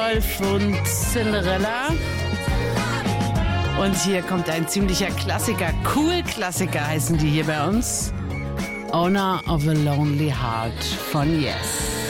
Rudolph und Cinderella. Und hier kommt ein ziemlicher Klassiker, Cool-Klassiker heißen die hier bei uns. Owner of a Lonely Heart von Yes.